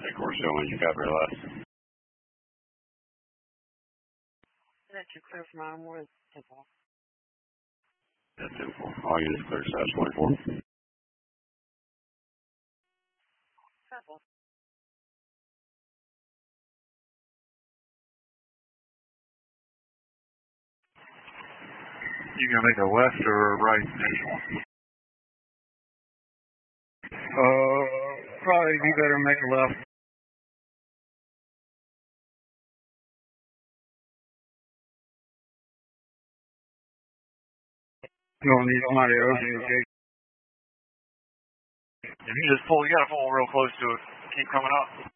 Hey, course showing you copy last. That's your clear from Ironwood. That's 10-4. All units clear, size 24. You gonna make a left or a right next one? Probably be better to make a left. You don't need all my arrows in your gate. If you just pull, you gotta pull real close to it. Keep coming up.